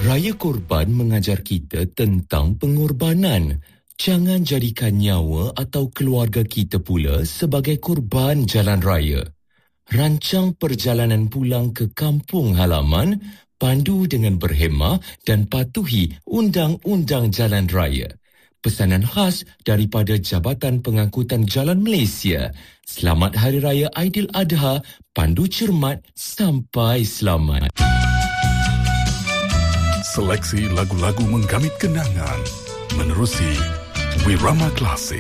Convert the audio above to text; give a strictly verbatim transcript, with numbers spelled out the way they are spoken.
Raya Korban mengajar kita tentang pengorbanan. Jangan jadikan nyawa atau keluarga kita pula sebagai korban jalan raya. Rancang perjalanan pulang ke kampung halaman, pandu dengan berhemah dan patuhi undang-undang jalan raya. Pesanan khas daripada Jabatan Pengangkutan Jalan Malaysia. Selamat Hari Raya Aidiladha, pandu cermat sampai selamat. Seleksi lagu-lagu menggamit kenangan menerusi Wirama Klasik.